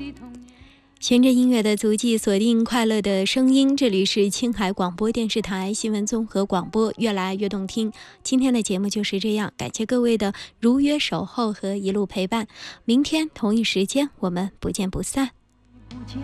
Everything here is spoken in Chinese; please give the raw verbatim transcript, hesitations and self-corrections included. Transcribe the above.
循着音乐的足迹，锁定快乐的声音。这里是青海广播电视台新闻综合广播，越来越动听。今天的节目就是这样，感谢各位的如约守候和一路陪伴。明天同一时间，我们不见不散。